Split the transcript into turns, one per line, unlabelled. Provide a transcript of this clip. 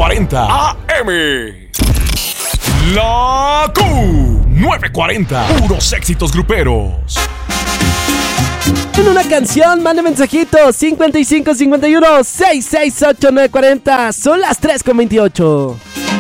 940 AM. La Q940. Puros éxitos gruperos.
En una canción, mande mensajitos 5551 668 940. Son las 3:28.